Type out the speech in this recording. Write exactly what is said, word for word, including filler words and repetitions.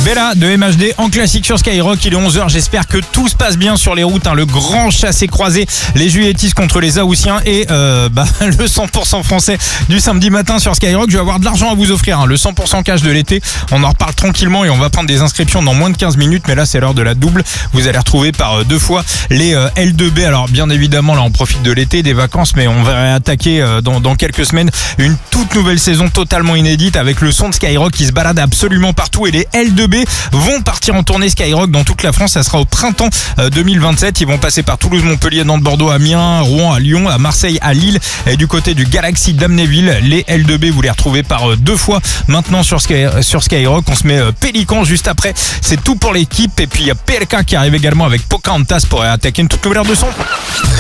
Bella de M H D en classique sur Skyrock. Il est onze heures. J'espère que tout se passe bien sur les routes. Hein. Le grand chassé-croisé, les Juilletistes contre les Haussiens et euh, bah, le cent pour cent français du samedi matin sur Skyrock. Je vais avoir de l'argent à vous offrir. Hein. Le cent pour cent cash de l'été. On en reparle tranquillement et on va prendre des inscriptions dans moins de quinze minutes. Mais là, c'est l'heure de la double. Vous allez retrouver par deux fois les euh, L deux B. Alors, bien évidemment, là, on profite de l'été, des vacances, mais on va attaquer euh, dans, dans quelques semaines une toute nouvelle saison totalement inédite avec le son de Skyrock qui se balade absolument partout et les L deux B vont partir en tournée Skyrock dans toute la France. Ça sera au printemps deux mille vingt-sept. Ils vont passer par Toulouse, Montpellier, Nantes, Bordeaux, Amiens, Rouen, à Lyon, à Marseille, à Lille et du côté du Galaxy d'Amnéville. Les L deux B, vous les retrouvez par deux fois maintenant sur, Sky, sur Skyrock. On se met Pélican juste après. C'est tout pour l'équipe. Et puis il y a P L K qui arrive également avec Pocahontas pour attaquer une toute nouvelle heure de son.